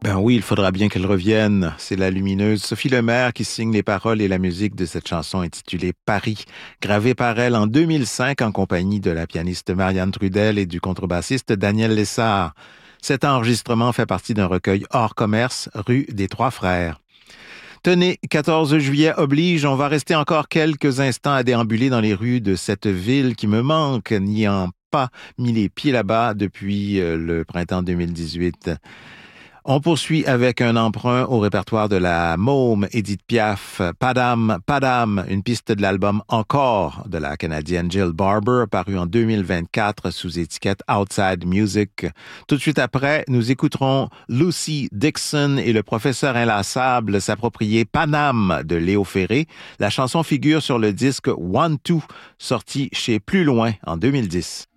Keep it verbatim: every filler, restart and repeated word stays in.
Ben oui, il faudra bien qu'elle revienne. C'est la lumineuse Sophie Lemaire qui signe les paroles et la musique de cette chanson intitulée Paris, gravée par elle en deux mille cinq en compagnie de la pianiste Marianne Trudel et du contrebassiste Daniel Lessard. Cet enregistrement fait partie d'un recueil hors commerce, rue des Trois Frères. Tenez, quatorze juillet oblige, on va rester encore quelques instants à déambuler dans les rues de cette ville qui me manque, n'ayant pas mis les pieds là-bas depuis le printemps deux mille dix-huit. On poursuit avec un emprunt au répertoire de la Môme, Édith Piaf, Padam, Padam, une piste de l'album Encore de la Canadienne Jill Barber, paru en deux mille vingt-quatre sous étiquette Outside Music. Tout de suite après, nous écouterons Lucy Dixon et le professeur inlassable s'approprier Panam de Léo Ferré. La chanson figure sur le disque One Two, sorti chez Plus Loin en deux mille dix.